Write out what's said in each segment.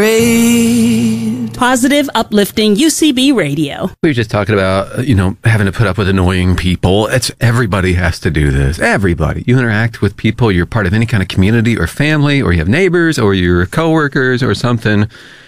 Positive, uplifting UCB radio. We were just talking about, having to put up with annoying people. Everybody has to do this. Everybody. You interact with people. You're part of any kind of community or family, or you have neighbors, or your coworkers, or something.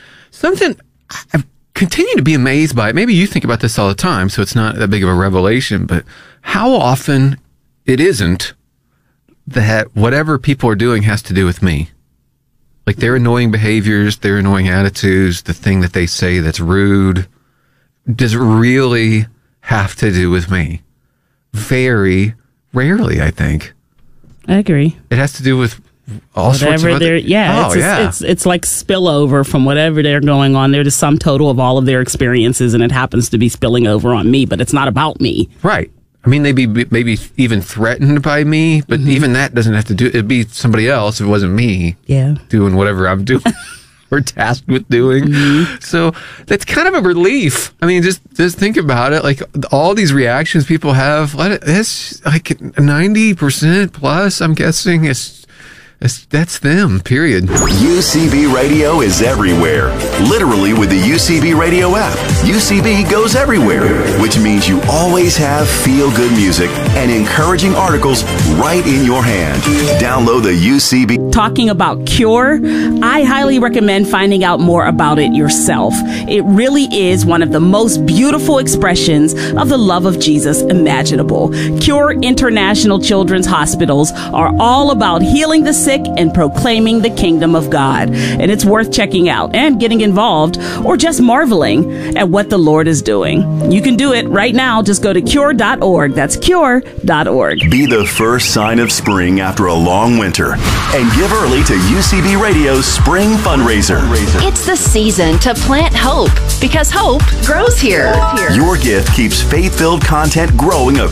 I continue to be amazed by it. Maybe you think about this all the time, so it's not that big of a revelation, but how often it isn't that whatever people are doing has to do with me. Like their annoying behaviors, their annoying attitudes, the thing that they say that's rude, does it really have to do with me? Very rarely, I think. I agree. It has to do with all sorts of other... It's like spillover from whatever they're going on. They're the sum total of all of their experiences, and it happens to be spilling over on me, but it's not about me. Right. I mean, they'd be maybe even threatened by me, but even that doesn't have to do... It'd be somebody else. It wasn't me doing whatever I'm doing or tasked with doing. So that's kind of a relief. I mean, just think about it. Like all these reactions people have, it's like 90% plus, I'm guessing, that's them, period. UCB Radio is everywhere. Literally with the UCB Radio app. UCB goes everywhere, which means you always have feel-good music and encouraging articles right in your hand. Download the UCB. Talking about Cure, I highly recommend finding out more about it yourself. It really is one of the most beautiful expressions of the love of Jesus imaginable. Cure International Children's Hospitals are all about healing the sick and proclaiming the kingdom of God. And it's worth checking out and getting involved, or just marveling at what the Lord is doing. You can do it right now. Just go to cure.org. That's cure.org. Be the first sign of spring after a long winter and give early to UCB Radio's Spring Fundraiser. It's the season to plant hope, because hope grows here. Your gift keeps faith-filled content growing